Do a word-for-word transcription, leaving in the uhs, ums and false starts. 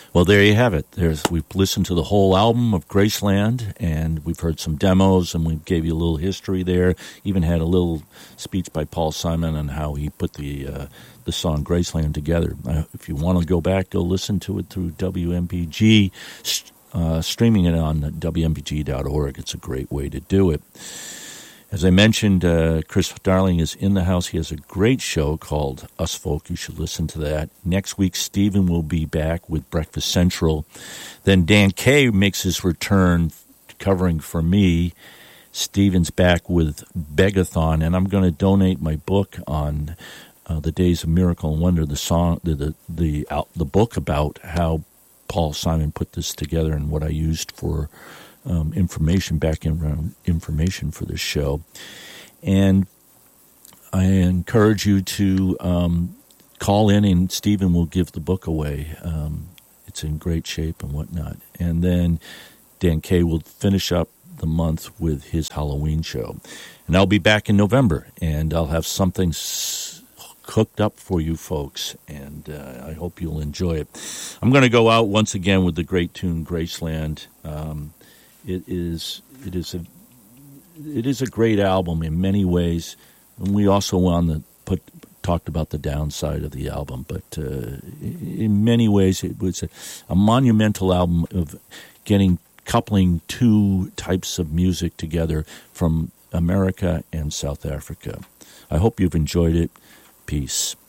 Well, there you have it. There's we've listened to the whole album of Graceland, and we've heard some demos, and we gave you a little history there. Even had a little speech by Paul Simon on how he put the uh, the song Graceland together. Uh, if you want to go back, go listen to it through W M P G, uh, streaming it on W M P G dot org. It's a great way to do it. As I mentioned, uh, Chris Darling is in the house. He has a great show called Us Folk. You should listen to that. Next week, Stephen will be back with Breakfast Central. Then Dan Kay makes his return covering for me. Stephen's back with Begathon, and I'm going to donate my book on uh, the Days of Miracle and Wonder, the song, the the the, uh, the book about how Paul Simon put this together and what I used for Um, information, back in information for this show. And I encourage you to um, call in, and Stephen will give the book away. Um, it's in great shape and whatnot. And then Dan Kay will finish up the month with his Halloween show. And I'll be back in November, and I'll have something s- cooked up for you folks, and uh, I hope you'll enjoy it. I'm going to go out once again with the great tune Graceland. Um, It is it is a it is a great album in many ways, and we also on the put talked about the downside of the album. But uh, in many ways, it was a, a monumental album of getting coupling two types of music together from America and South Africa. I hope you've enjoyed it. Peace.